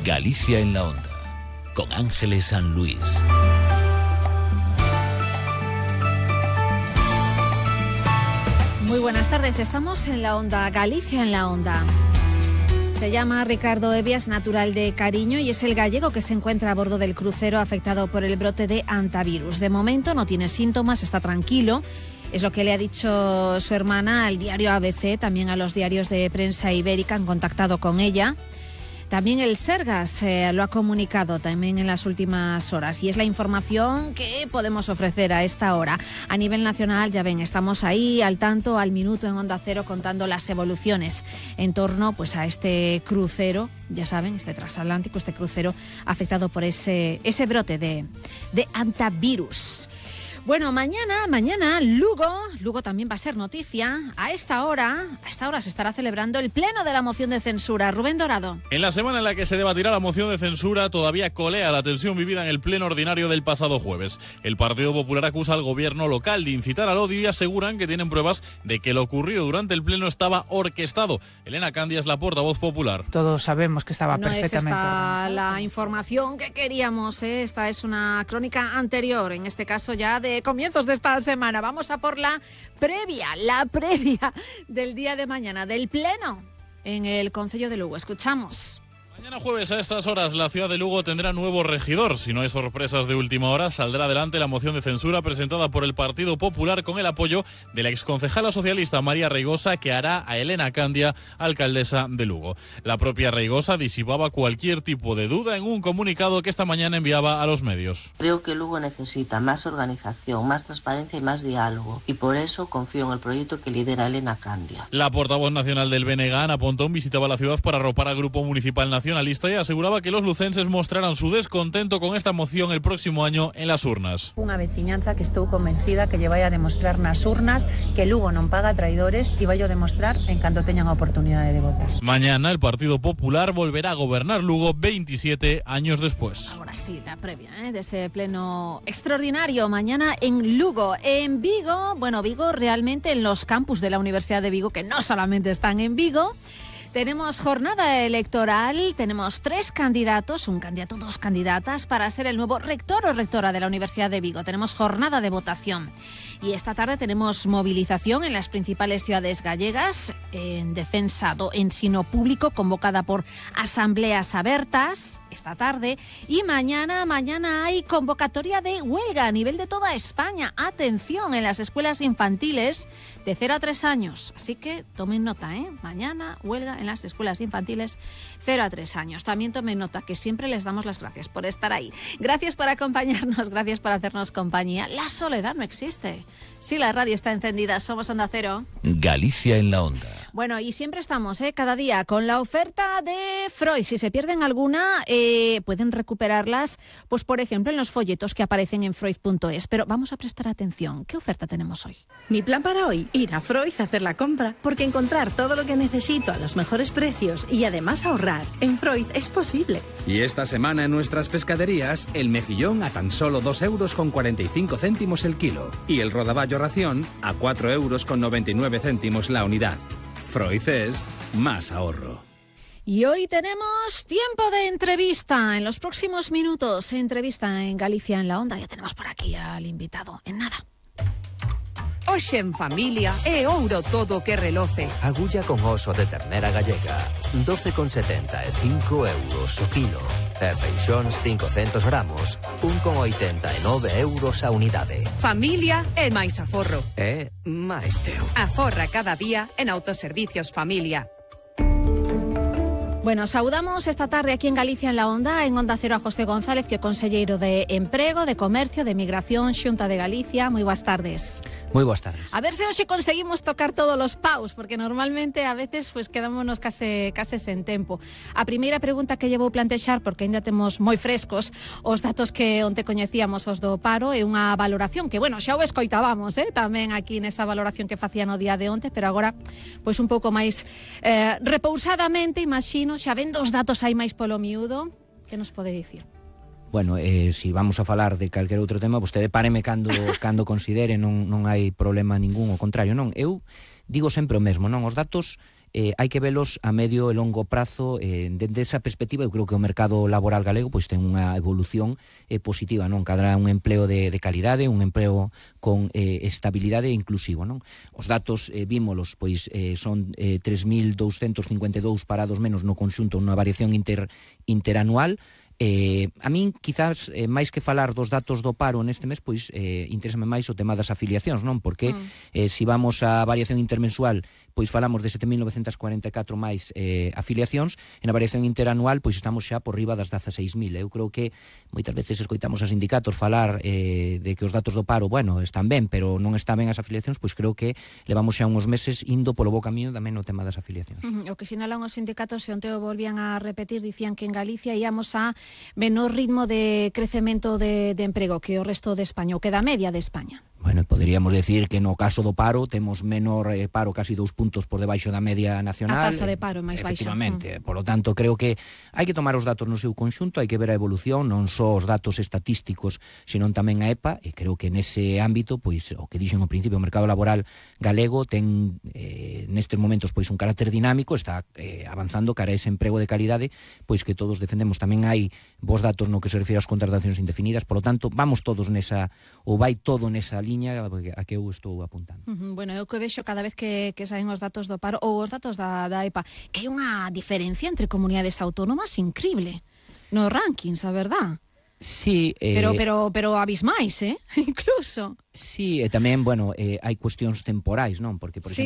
Galicia en la Onda, con Ángeles San Luis. Muy buenas tardes, estamos en la Onda, Galicia en la Onda. Se llama Ricardo Evias, natural de Cariño, y es el gallego que se encuentra a bordo del crucero afectado por el brote de hantavirus. De momento no tiene síntomas, está tranquilo. Es lo que le ha dicho su hermana al diario ABC, también a los diarios de prensa ibérica, han contactado con ella. También el Sergas lo ha comunicado también en las últimas horas y es la información que podemos ofrecer a esta hora. A nivel nacional, ya ven, estamos ahí al tanto, al minuto en Onda Cero contando las evoluciones en torno pues a este crucero, ya saben, este transatlántico, este crucero afectado por ese brote de hantavirus. Bueno, mañana Lugo también va a ser noticia. A esta hora se estará celebrando el pleno de la moción de censura. Rubén Dorado. En la semana en la que se debatirá la moción de censura, todavía colea la tensión vivida en el pleno ordinario del pasado jueves. El Partido Popular acusa al gobierno local de incitar al odio y aseguran que tienen pruebas de que lo ocurrido durante el pleno estaba orquestado. Elena Candia es la portavoz popular. Todos sabemos que estaba perfectamente organizado. No es esta la información que queríamos, ¿eh? Esta es una crónica anterior, en este caso ya de comienzos de esta semana. Vamos a por la previa del día de mañana, del pleno en el concello de Lugo. Escuchamos. Mañana jueves a estas horas la ciudad de Lugo tendrá nuevo regidor. Si no hay sorpresas de última hora, saldrá adelante la moción de censura presentada por el Partido Popular con el apoyo de la exconcejala socialista María Reigosa, que hará a Elena Candia alcaldesa de Lugo. La propia Reigosa disipaba cualquier tipo de duda en un comunicado que esta mañana enviaba a los medios. Creo que Lugo necesita más organización, más transparencia y más diálogo, y por eso confío en el proyecto que lidera Elena Candia. La portavoz nacional del BNG, Ana Pontón, visitaba la ciudad para arropar al Grupo Municipal Nacionalista y aseguraba que los lucenses mostrarán su descontento con esta moción el próximo año en las urnas. Unha veciñanza que estou convencida que lle vai a demostrar nas urnas que Lugo non paga traidores e vai a demostrar en canto teñan a oportunidade de votar. Mañana el Partido Popular volverá a gobernar Lugo 27 años después. Ahora sí, la previa de ese pleno extraordinario mañana en Lugo. En Vigo, Vigo realmente en los campus de la Universidad de Vigo, que no solamente están en Vigo. Tenemos jornada electoral, tenemos 3 candidatos, un candidato, 2 candidatas para ser el nuevo rector o rectora de la Universidad de Vigo. Tenemos jornada de votación y esta tarde tenemos movilización en las principales ciudades gallegas en defensa do ensino público convocada por asambleas abertas esta tarde y mañana hay convocatoria de huelga a nivel de toda España. Atención, en las escuelas infantiles de 0 a 3 años. Así que tomen nota, mañana huelga en las escuelas infantiles 0 a 3 años. También tomen nota que siempre les damos las gracias por estar ahí. Gracias por acompañarnos, gracias por hacernos compañía. La soledad no existe. Si la radio está encendida, somos Onda Cero. Galicia en la Onda. Bueno, y siempre estamos, cada día, con la oferta de Freud. Si se pierden alguna, pueden recuperarlas, pues por ejemplo, en los folletos que aparecen en freud.es. Pero vamos a prestar atención. ¿Qué oferta tenemos hoy? Mi plan para hoy, ir a Freud a hacer la compra, porque encontrar todo lo que necesito a los mejores precios y además ahorrar en Freud es posible. Y esta semana en nuestras pescaderías, el mejillón a tan solo 2,45 € el kilo y el rodaballo ración a 4,99 € la unidad. Freud es más ahorro. Y hoy tenemos tiempo de entrevista. En los próximos minutos, entrevista en Galicia en la Onda. Ya tenemos por aquí al invitado. En nada. Hoxe en familia é ouro todo que reloce. Agulla con oso de ternera gallega, 12,75 € o kilo. E feixóns 500 gramos, 1,89 € a unidade. Familia é máis aforro. É máis teu. Aforra cada día en Autoservicios Familia. Bueno, saudamos esta tarde aquí en Galicia en la Onda, en Onda Cero, a José González, que é conselleiro de Emprego, de Comercio, de Migración, Xunta de Galicia. Moi boas tardes. Moi boas tardes. A ver se hoxe conseguimos tocar todos os paus, porque normalmente a veces pues quedámonos case sen tempo. A primeira pregunta que lle vou plantexar, porque ainda temos moi frescos os datos que onte coñecíamos os do paro, é unha valoración que, xa o escoitábamos, tamén aquí nesa valoración que facían no día de onte, pero agora pois un pouco máis repousadamente, imagino, xa vendo os datos aí máis polo miúdo, que nos pode dicir? Bueno, si vamos a falar de calquer outro tema, vostede páreme cando considere, non hai problema ningún, ao contrario, non. Eu digo sempre o mesmo, non? Os datos hai que velos a medio e longo prazo. Dende esa perspectiva, eu creo que o mercado laboral galego pois ten unha evolución positiva, non? Cadrá un empleo de calidade, un empleo con estabilidade e inclusivo, non? Os datos vímolos, pois son 3.252 parados menos no conxunto, unha variación interanual. A min, quizás, máis que falar dos datos do paro neste mes, pois interésame máis o tema das afiliacións, non? Porque se vamos á variación intermensual, pois falamos de 7.944 máis afiliacións, e na variación interanual pois estamos xa por riba das 16.000. Eu creo que moitas veces escoitamos a sindicatos falar de que os datos do paro, bueno, están ben, pero non están ben as afiliacións, pois creo que levamos xa uns meses indo polo bo camiño tamén no tema das afiliacións. O que sinalan os sindicatos, e onte o volvían a repetir, dicían que en Galicia íamos a menor ritmo de crecemento de emprego que o resto de España, ou que da media de España. Bueno, poderíamos decir que no caso do paro temos menor paro, casi 2 puntos por debaixo da media nacional. A taxa de paro máis baixa. Efectivamente. Por lo tanto, creo que hai que tomar os datos no seu conxunto, hai que ver a evolución, non só os datos estatísticos, senón tamén a EPA, e creo que nese ámbito, pois, o que dixen ao principio, o mercado laboral galego ten nestes momentos pois un carácter dinámico, está avanzando cara a ese emprego de calidade, pois que todos defendemos. Tamén hai vos datos no que se refire ás contratacións indefinidas, por lo tanto, vamos todos nesa, ou vai todo nesa liña a que eu estou apuntando. Bueno, eu que vexo cada vez que saen os datos do paro ou os datos da EPA, que hai unha diferencia entre comunidades autónomas increíble nos rankings, a verdad. Sí, pero abismais, incluso. Sí, e tamén, bueno, hai cuestións temporais, non? Porque, por exemplo,